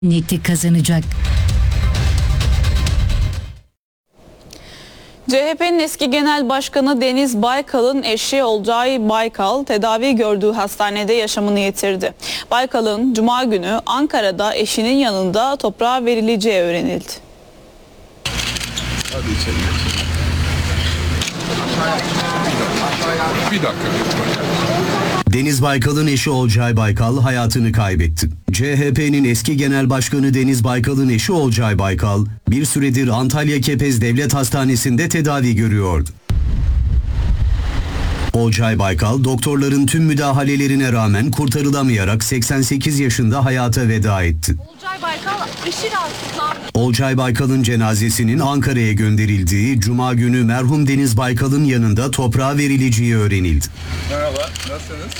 neti kazanacak. CHP'nin eski genel başkanı Deniz Baykal'ın eşi Olcay Baykal tedavi gördüğü hastanede yaşamını yitirdi. Baykal'ın Cuma günü Ankara'da eşinin yanında toprağa verileceği öğrenildi. Hadi içeri. Bir dakika. Deniz Baykal'ın eşi Olcay Baykal hayatını kaybetti. CHP'nin eski genel başkanı Deniz Baykal'ın eşi Olcay Baykal bir süredir Antalya Kepez Devlet Hastanesi'nde tedavi görüyordu. Olcay Baykal doktorların tüm müdahalelerine rağmen kurtarılamayarak 88 yaşında hayata veda etti. Olcay Baykal'ın cenazesinin Ankara'ya gönderildiği Cuma günü merhum Deniz Baykal'ın yanında toprağa verileceği öğrenildi. Merhaba, nasılsınız?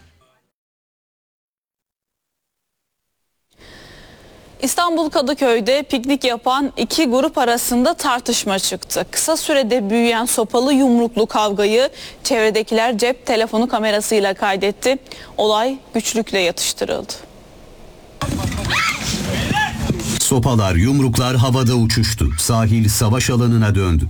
İstanbul Kadıköy'de piknik yapan iki grup arasında tartışma çıktı. Kısa sürede büyüyen sopalı yumruklu kavgayı çevredekiler cep telefonu kamerasıyla kaydetti. Olay güçlükle yatıştırıldı. Sopalar, yumruklar havada uçuştu. Sahil savaş alanına döndü.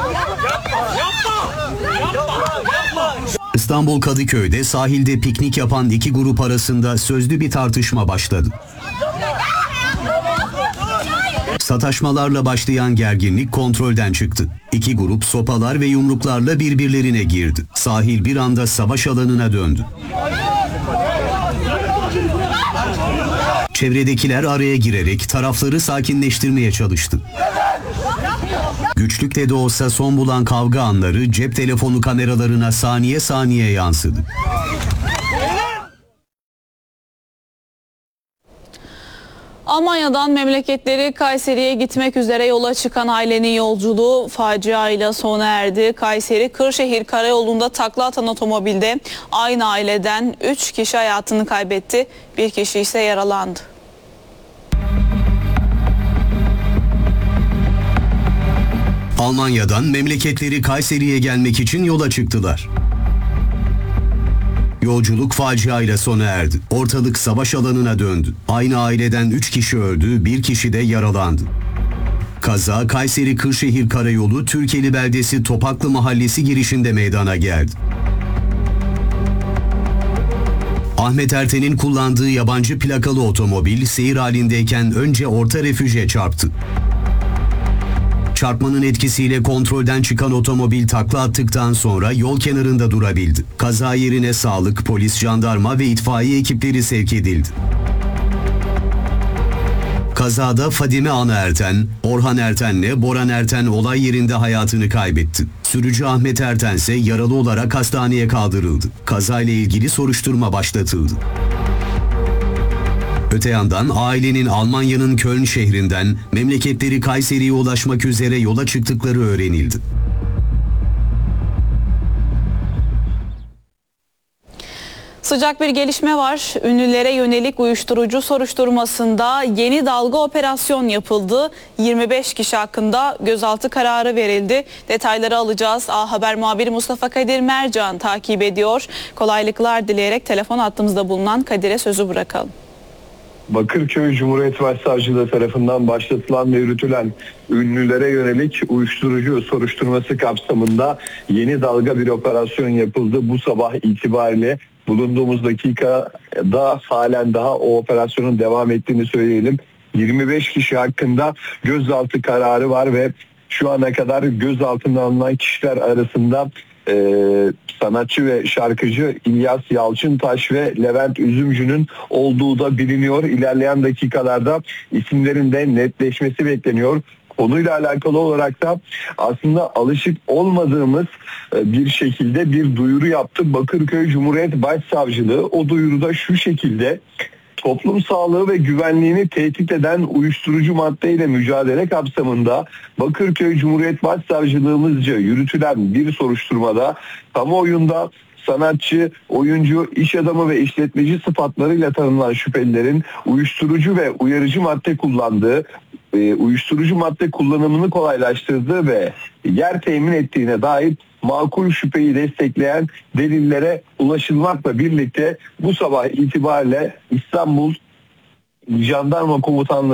İstanbul Kadıköy'de sahilde piknik yapan iki grup arasında sözlü bir tartışma başladı. Sataşmalarla başlayan gerginlik kontrolden çıktı. İki grup sopalar ve yumruklarla birbirlerine girdi. Sahil bir anda savaş alanına döndü. Çevredekiler araya girerek tarafları sakinleştirmeye çalıştı. Güçlükle de olsa son bulan kavga anları cep telefonu kameralarına saniye saniye yansıdı. Almanya'dan memleketleri Kayseri'ye gitmek üzere yola çıkan ailenin yolculuğu faciayla sona erdi. Kayseri Kırşehir Karayolu'nda takla atan otomobilde aynı aileden 3 kişi hayatını kaybetti. Bir kişi ise yaralandı. Almanya'dan memleketleri Kayseri'ye gelmek için yola çıktılar. Yolculuk faciayla sona erdi. Ortalık savaş alanına döndü. Aynı aileden 3 kişi öldü, bir kişi de yaralandı. Kaza Kayseri Kırşehir Karayolu Türkeli beldesi Topaklı Mahallesi girişinde meydana geldi. Ahmet Erten'in kullandığı yabancı plakalı otomobil seyir halindeyken önce orta refüje çarptı. Çarpmanın etkisiyle kontrolden çıkan otomobil takla attıktan sonra yol kenarında durabildi. Kaza yerine sağlık, polis, jandarma ve itfaiye ekipleri sevk edildi. Kazada Fadime Ana Erten, Orhan Erten'le Boran Erten olay yerinde hayatını kaybetti. Sürücü Ahmet Erten ise yaralı olarak hastaneye kaldırıldı. Kazayla ilgili soruşturma başlatıldı. Öte yandan ailenin Almanya'nın Köln şehrinden memleketleri Kayseri'ye ulaşmak üzere yola çıktıkları öğrenildi. Sıcak bir gelişme var. Ünlülere yönelik uyuşturucu soruşturmasında yeni dalga operasyon yapıldı. 25 kişi hakkında gözaltı kararı verildi. Detayları alacağız. A Haber muhabiri Mustafa Kadir Mercan takip ediyor. Kolaylıklar dileyerek telefon hattımızda bulunan Kadir'e sözü bırakalım. Bakırköy Cumhuriyet Başsavcılığı tarafından başlatılan ve yürütülen ünlülere yönelik uyuşturucu soruşturması kapsamında yeni dalga bir operasyon yapıldı. Bu sabah itibariyle bulunduğumuz dakikada halen daha o operasyonun devam ettiğini söyleyelim. 25 kişi hakkında gözaltı kararı var ve şu ana kadar gözaltına alınan kişiler arasında sanatçı ve şarkıcı İlyas Yalçıntaş ve Levent Üzümcü'nün olduğu da biliniyor. İlerleyen dakikalarda isimlerin de netleşmesi bekleniyor. Konuyla alakalı olarak da aslında alışık olmadığımız bir şekilde bir duyuru yaptı Bakırköy Cumhuriyet Başsavcılığı. O duyuruda şu şekilde: toplum sağlığı ve güvenliğini tehdit eden uyuşturucu maddeyle mücadele kapsamında Bakırköy Cumhuriyet Başsavcılığımızca yürütülen bir soruşturmada kamuoyunda sanatçı, oyuncu, iş adamı ve işletmeci sıfatlarıyla tanınan şüphelilerin uyuşturucu ve uyarıcı madde kullandığı, uyuşturucu madde kullanımını kolaylaştırdığı ve yer temin ettiğine dair makul şüpheyi destekleyen delillere ulaşılmakla birlikte bu sabah itibariyle İstanbul jandarma komutanları